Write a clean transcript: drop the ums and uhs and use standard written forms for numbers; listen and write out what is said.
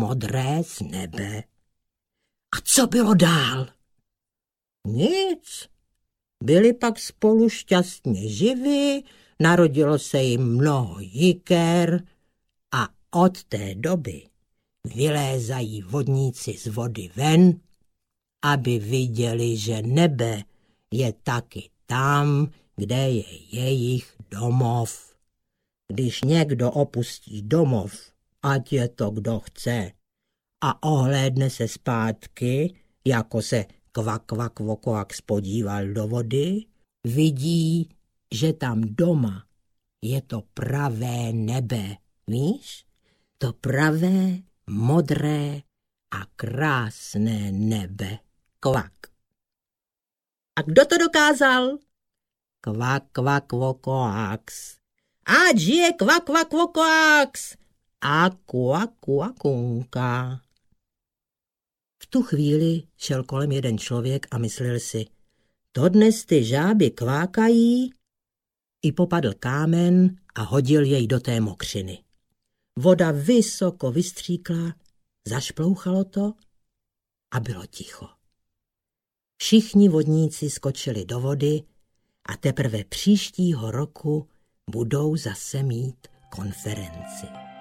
modré z nebe. A co bylo dál? Nic. Byli pak spolu šťastně živí, narodilo se jim mnoho jiker a od té doby vylézají vodníci z vody ven, aby viděli, že nebe je taky tam, kde je jejich domov. Když někdo opustí domov, ať je to kdo chce, a ohlédne se zpátky, jako se kvak, kvak, vokoak spodíval do vody, vidí, že tam doma je to pravé nebe, víš? To pravé, modré a krásné nebe. Kvak. A kdo to dokázal? Kvak, kvak, vokoaks. Ať žije kvak, kvak, vokoaks. A kuakunka. V tu chvíli šel kolem jeden člověk a myslel si, to dnes ty žáby kvákají, i popadl kámen a hodil jej do té mokřiny. Voda vysoko vystříkla, zašplouchalo to a bylo ticho. Všichni vodníci skočili do vody a teprve příštího roku budou zase mít konferenci.